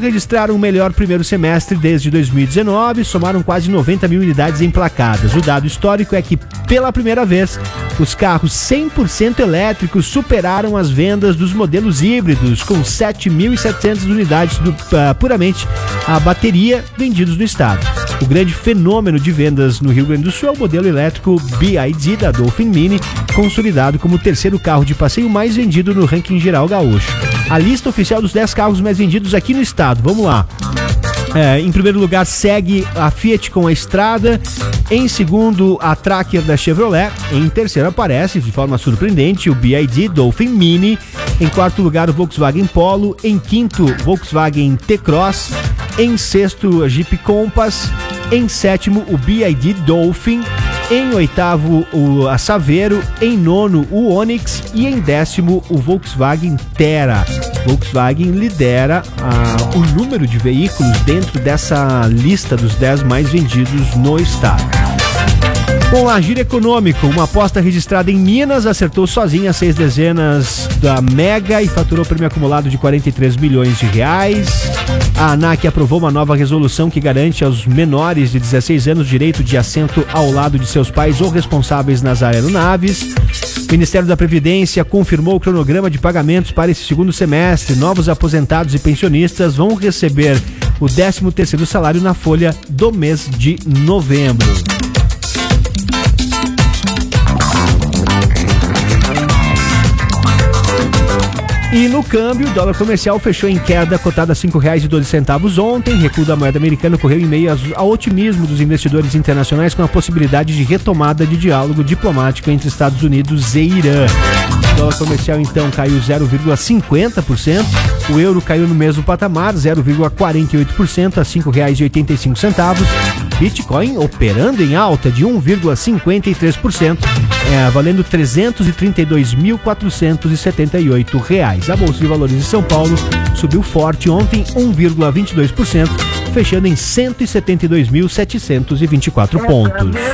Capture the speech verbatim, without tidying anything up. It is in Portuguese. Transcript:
registraram o melhor primeiro semestre desde dois mil e dezenove, somaram quase noventa mil unidades emplacadas. O dado histórico é que, pela primeira vez, os carros cem por cento elétricos superaram as vendas dos modelos híbridos, com sete mil e setecentas unidades do, uh, puramente a bateria vendidos no estado. O grande fenômeno de vendas no Rio Grande do Sul é o modelo elétrico B Y D da Dolphin Mini, consolidado como o terceiro carro de passeio mais vendido no ranking geral gaúcho. A lista oficial dos dez carros mais vendidos aqui no estado, vamos lá. É, em primeiro lugar segue a Fiat com a Estrada, em segundo a Tracker da Chevrolet, em terceiro aparece, de forma surpreendente, o B Y D Dolphin Mini, em quarto lugar o Volkswagen Polo, em quinto Volkswagen T-Cross, em sexto a Jeep Compass, em sétimo o B Y D Dolphin, em oitavo o a Saveiro, em nono o Onix e em décimo o Volkswagen Terra. Volkswagen lidera ah, o número de veículos dentro dessa lista dos dez mais vendidos no estado. Com a Giro Econômico, uma aposta registrada em Minas acertou sozinha seis dezenas da Mega e faturou prêmio acumulado de quarenta e três milhões de reais. A ANAC aprovou uma nova resolução que garante aos menores de dezesseis anos direito de assento ao lado de seus pais ou responsáveis nas aeronaves. O Ministério da Previdência confirmou o cronograma de pagamentos para esse segundo semestre. Novos aposentados e pensionistas vão receber o décimo terceiro salário na folha do mês de novembro. E no câmbio, o dólar comercial fechou em queda, cotada a cinco reais e doze centavos ontem. Recuo da moeda americana ocorreu em meio ao otimismo dos investidores internacionais com a possibilidade de retomada de diálogo diplomático entre Estados Unidos e Irã. O dólar comercial então caiu zero vírgula cinquenta por cento, o euro caiu no mesmo patamar, zero vírgula quarenta e oito por cento a cinco reais e oitenta e cinco centavos. Bitcoin operando em alta de um vírgula cinquenta e três por cento, é, valendo trezentos e trinta e dois mil quatrocentos e setenta e oito reais. A Bolsa de Valores de São Paulo subiu forte ontem, um vírgula vinte e dois por cento, fechando em cento e setenta e dois mil setecentos e vinte e quatro pontos.